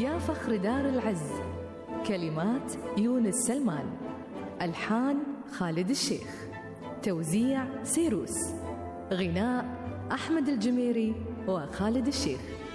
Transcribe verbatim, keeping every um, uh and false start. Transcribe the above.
يا فخر دار العز. كلمات يونس سلمان، ألحان خالد الشيخ، توزيع سيروس، غناء أحمد الجميري وخالد الشيخ.